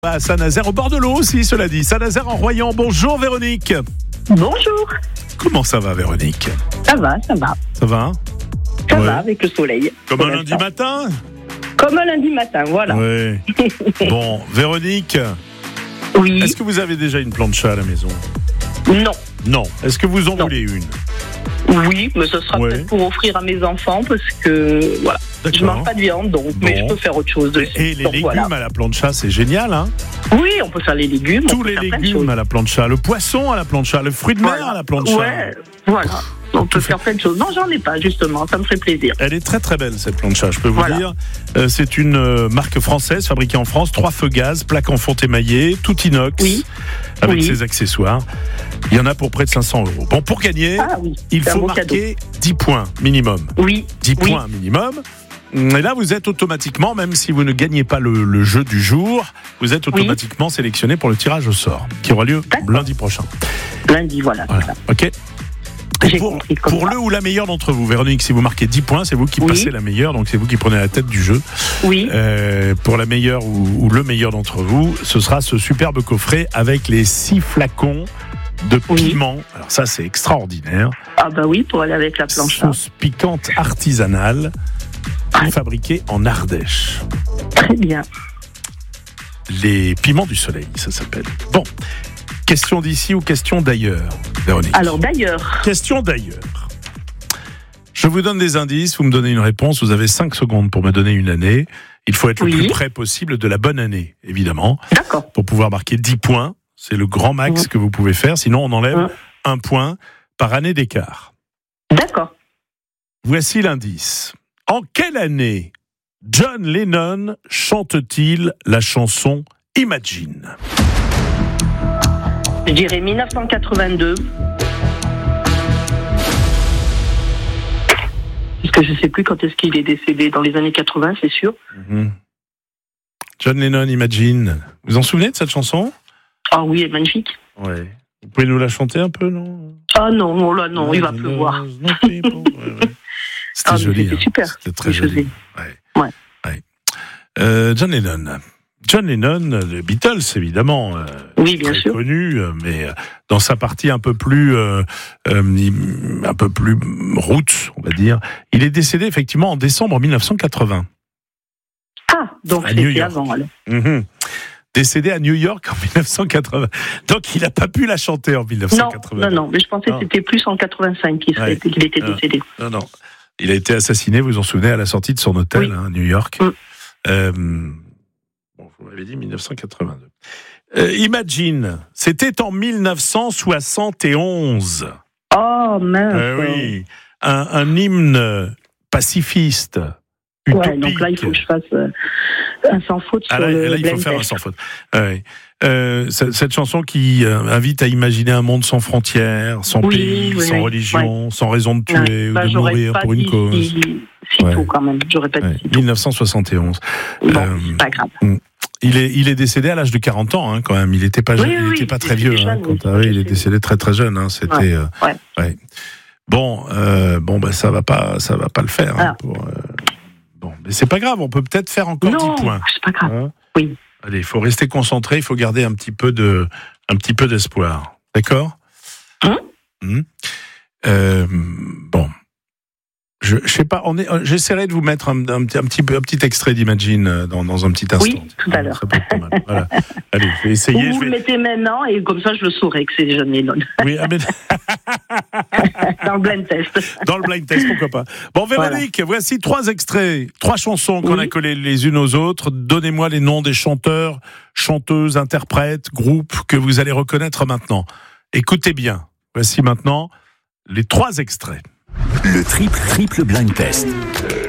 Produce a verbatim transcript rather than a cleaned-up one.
À Saint-Nazaire, au bord de l'eau aussi, cela dit. Saint-Nazaire en Royan. Bonjour Véronique. Bonjour. Comment ça va Véronique? Ça va, ça va. Ça va hein? Ça Ouais. va avec le soleil. Comme un lundi matin? Comme un lundi matin, voilà. Oui. Bon, Véronique, Oui. est-ce que vous avez déjà une plancha à la maison? Non. Non. Est-ce que vous en Non. voulez une? Oui, mais ce sera Ouais. peut-être pour offrir à mes enfants parce que voilà, je D'accord. mange pas de viande, donc mais Bon. je peux faire autre chose dessus. Et les Donc, légumes voilà. à la plancha, c'est génial, hein? Oui, on peut faire les légumes. on Tous peut les faire plein de légumes choses. à la plancha, le poisson à la plancha, le fruit de mer Voilà. à la plancha. Ouais, voilà. On peut faire plein de choses. Non, j'en ai pas justement. Ça me ferait plaisir. Elle est très très belle cette plancha, je peux vous Voilà. dire. Euh, c'est une euh, marque française fabriquée en France, trois feux gaz, plaque en fonte émaillée, tout inox, Oui. avec Oui. ses accessoires. Il y en a pour près de cinq cents euros. Bon, pour gagner, Ah oui. il c'est un faut beau marquer dix points minimum. Oui. dix Oui. points minimum. Et là, vous êtes automatiquement, même si vous ne gagnez pas le, le jeu du jour, vous êtes automatiquement sélectionné pour le tirage au sort, qui aura lieu D'accord. lundi prochain. Lundi, voilà. Voilà. c'est ça. Ok. J'ai Pour, compris comme pour ça. le ou la meilleure d'entre vous, Véronique, si vous marquez dix points, c'est vous qui Oui. passez la meilleure, donc c'est vous qui prenez la tête du jeu. Oui. Euh, pour la meilleure ou, ou le meilleur d'entre vous, ce sera ce superbe coffret avec les six flacons de Oui. piment. Alors ça, c'est extraordinaire. Ah bah oui, pour aller avec la planche. Sauce piquante artisanale, Ouais. fabriquée en Ardèche. Très bien. Les piments du soleil, ça s'appelle. Bon, question d'ici ou question d'ailleurs, Véronique? Alors d'ailleurs, Question d'ailleurs. Je vous donne des indices, vous me donnez une réponse, vous avez cinq secondes pour me donner une année. Il faut être Oui. le plus près possible de la bonne année, évidemment, d'accord. pour pouvoir marquer dix points. C'est le grand max Ouais. que vous pouvez faire, sinon on enlève Ouais. un point par année d'écart. D'accord. Voici l'indice. En quelle année John Lennon chante-t-il la chanson Imagine? Je dirais mille neuf cent quatre-vingt-deux. Parce que je sais plus quand est-ce qu'il est décédé. Dans les années quatre-vingts, c'est sûr. Mhm. John Lennon, Imagine. Vous vous en souvenez de cette chanson? Ah oui, elle est magnifique. Ouais. Vous pouvez nous la chanter un peu, non? Ah non, oh là non, il va pleuvoir. Ouais, ouais. C'était Ah, mais joli. c'était hein. super. C'était très Je joli. sais. Ouais. Ouais. Ouais. Euh, John Lennon. John Lennon, les Beatles, évidemment. euh, Oui, bien très sûr. connu, euh, mais euh, dans sa partie un peu plus, euh, euh, un peu plus roots, on va dire. Il est décédé effectivement en décembre mille neuf cent quatre-vingts. Ah, donc À New c'était York. avant alors. Mhm. Décédé à New York en mille neuf cent quatre-vingts. Donc il n'a pas pu la chanter en mille neuf cent Non, quatre-vingts. non, non, mais je pensais Non. que c'était plus en quatre-vingt-cinq qu'il serait- Ouais. qu'il était Ah. décédé. Non, non. Il a été assassiné, vous vous en souvenez, à la sortie de son hôtel Oui. hein, à New York. Mm. Euh, bon, vous m'avez dit mille neuf cent quatre-vingt-deux. Euh, Imagine, c'était en mille neuf cent soixante et onze. Oh mince. Euh, oui, un, un hymne pacifiste, utopique. Ouais, donc là, il faut que je fasse euh, un sans faute sur Ah, là, le là, il faut blind faire un test. sans faute. Ouais. Euh, cette cette chanson qui euh, invite à imaginer un monde sans frontières, sans Oui, pays, oui, sans oui. religion, sans raison de tuer Ouais. ou Bah, de j'aurais mourir pas pour une dit cause. Si, si Ouais. tôt quand même. J'aurais pas Ouais, dit si tôt. mille neuf cent soixante et onze. Bon, Euh, c'est pas grave. Il est, il est décédé à l'âge de quarante ans, hein, quand même. Il n'était pas, Oui, jeune- oui, il oui, était pas il très était vieux. jeune, Hein, oui, quand, ah oui, il est je sais. décédé très très jeune. Hein, c'était. Ouais, euh, ouais. ouais. Bon, euh, bon, bah, ça va pas, ça va pas le faire. Hein, Ah. pour, euh, bon, mais c'est pas grave. On peut peut-être faire encore Non, dix points. c'est pas grave. Hein. Oui. Allez, il faut rester concentré. Il faut garder un petit peu de, un petit peu d'espoir. D'accord. Hein Hum. Euh, bon. Je, je sais pas, on est, j'essaierai de vous mettre un, un, petit, un, petit, peu- un petit extrait d'Imagine euh, dans, dans un petit instant. Oui, tout à l'heure. Ça peut être pas mal. Voilà. Allez, je vais essayer. Ou je vous vais... le mettez maintenant et comme ça, je le saurai que c'est John Lennon. Oui, ah, mais... Dans le blind test. dans le blind test, pourquoi pas. Bon, Véronique, voici trois extraits, trois chansons qu'on Oui. a collées les unes aux autres. Donnez-moi les noms des chanteurs, chanteuses, interprètes, groupes que vous allez reconnaître maintenant. Écoutez bien. Voici maintenant les trois extraits. Le triple triple blind test.